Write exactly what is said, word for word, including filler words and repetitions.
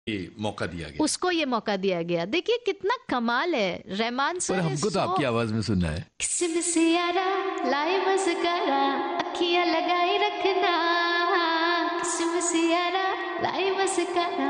ये मौका दिया गया, उसको ये मौका दिया गया। देखिए कितना कमाल है रहमान सर। हमको तो आपकी आवाज में सुनना है। किस्म से यारा लाए मस्करा अखियां लगाए रखना, किस्म से यारा लाए मस्करा